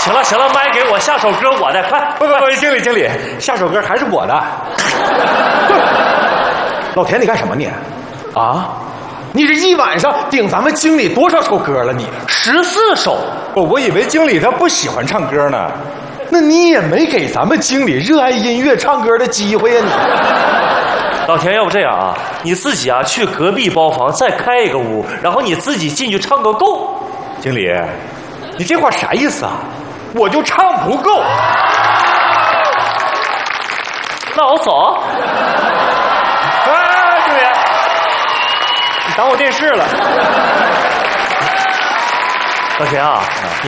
行了行了，麦给我，下首歌我的，快！ 不，经理，下首歌还是我的。老田，你干什么你？啊？你这一晚上顶咱们经理多少首歌了你 ？14首。 我以为经理他不喜欢唱歌呢。那你也没给咱们经理热爱音乐唱歌的机会呀你。 老田，要不这样啊，你自己啊去隔壁包房再开一个屋，然后你自己进去唱个够。 经理，你这话啥意思啊？我就唱不够。 那我走。 经理，你挡我电视了。 老田啊，